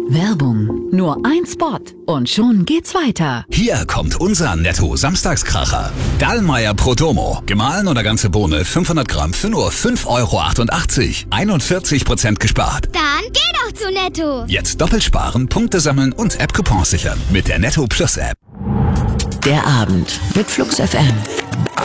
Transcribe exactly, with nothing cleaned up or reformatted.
Werbung. Nur ein Spot und schon geht's weiter. Hier kommt unser Netto-Samstagskracher. Dallmayr Prodomo. Gemahlen oder ganze Bohne fünfhundert Gramm für nur fünf Euro achtundachtzig. einundvierzig Prozent gespart. Dann geh doch zu Netto. Jetzt doppelt sparen, Punkte sammeln und App-Coupons sichern. Mit der Netto Plus App. Der Abend mit Flux F M.